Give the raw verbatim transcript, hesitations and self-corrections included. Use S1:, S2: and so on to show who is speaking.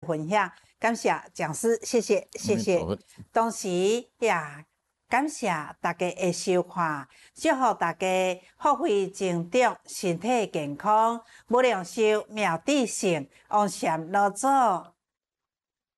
S1: 分享。感谢讲师，谢谢谢谢。同时也感谢大家的收看，祝福大家福慧成长，身体健康，无量寿妙智胜，往善老祖。